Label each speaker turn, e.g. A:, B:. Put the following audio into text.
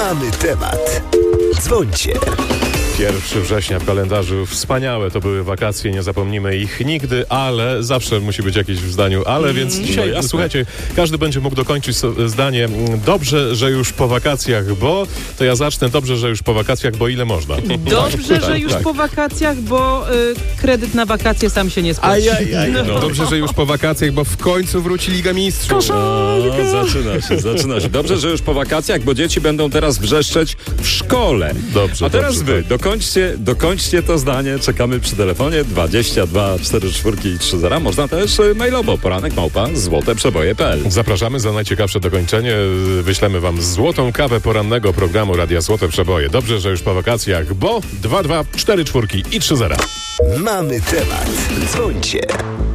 A: Mamy temat. Dzwońcie.
B: 1 września w kalendarzu. Wspaniałe to były wakacje, nie zapomnimy ich nigdy, ale zawsze musi być jakieś w zdaniu ale, więc dzisiaj, słuchajcie, każdy będzie mógł dokończyć zdanie dobrze, że już po wakacjach, bo to ja zacznę dobrze, że już po wakacjach, bo ile można.
C: Dobrze, że już po wakacjach, bo kredyt na wakacje sam się nie spłaci.
B: No.
D: Dobrze, że już po wakacjach, bo w końcu wróci Liga Mistrzów.
E: Zaczyna się. Dobrze, że już po wakacjach, bo dzieci będą teraz wrzeszczeć w szkole.
B: Dobrze,
E: a teraz
B: dobrze,
E: wy, dokończcie to zdanie. Czekamy przy telefonie 22 44 i 30. Można też mailowo poranek@złoteprzeboje.pl.
B: Zapraszamy za najciekawsze dokończenie. Wyślemy wam złotą kawę porannego programu Radia Złote Przeboje. Dobrze, że już po wakacjach, bo 22 44 i 30.
A: Mamy temat. Dzwońcie.